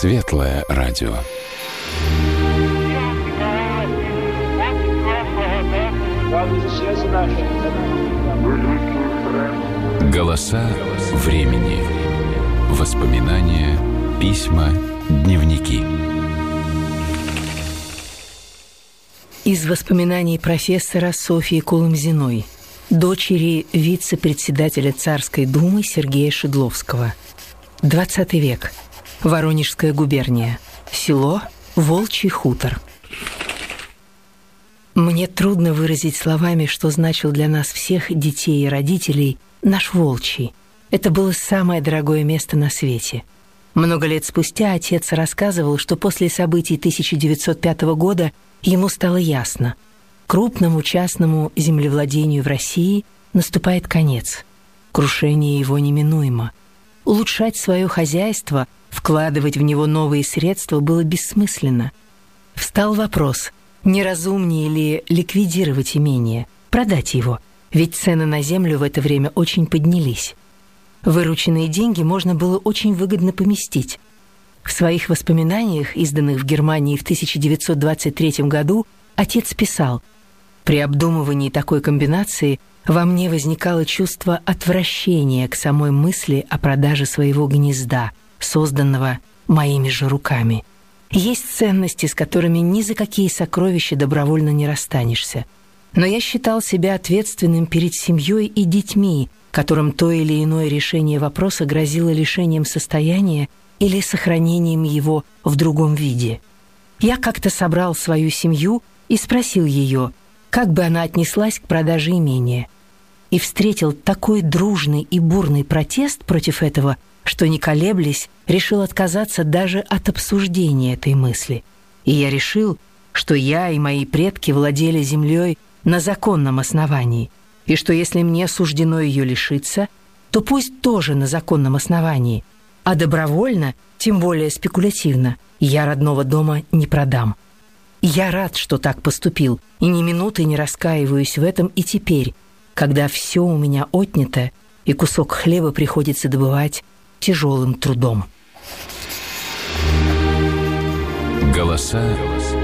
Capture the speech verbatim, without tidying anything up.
Светлое радио. Голоса времени. Воспоминания, письма, дневники. Из воспоминаний профессора Софьи Куломзиной, дочери вице-председателя Царской думы Сергея Шедловского. двадцатый век. Воронежская губерния. Село Волчий хутор. Мне трудно выразить словами, что значил для нас всех, детей и родителей, наш Волчий. Это было самое дорогое место на свете. Много лет спустя отец рассказывал, что после событий тысяча девятьсот пятого года ему стало ясно: крупному частному землевладению в России наступает конец. Крушение его неминуемо. Улучшать свое хозяйство, вкладывать в него новые средства было бессмысленно. Встал вопрос: не разумнее ли ликвидировать имение, продать его? Ведь цены на землю в это время очень поднялись. Вырученные деньги можно было очень выгодно поместить. В своих воспоминаниях, изданных в Германии в тысяча девятьсот двадцать третьем году, отец писал: «При обдумывании такой комбинации во мне возникало чувство отвращения к самой мысли о продаже своего гнезда, созданного моими же руками. Есть ценности, с которыми ни за какие сокровища добровольно не расстанешься. Но я считал себя ответственным перед семьей и детьми, которым то или иное решение вопроса грозило лишением состояния или сохранением его в другом виде. Я как-то собрал свою семью и спросил ее, как бы она отнеслась к продаже имения. И встретил такой дружный и бурный протест против этого, что, не колеблясь, решил отказаться даже от обсуждения этой мысли. И я решил, что я и мои предки владели землей на законном основании, и что если мне суждено ее лишиться, то пусть тоже на законном основании, а добровольно, тем более спекулятивно, я родного дома не продам. Я рад, что так поступил, и ни минуты не раскаиваюсь в этом и теперь, когда все у меня отнято, и кусок хлеба приходится добывать тяжелым трудом». Голоса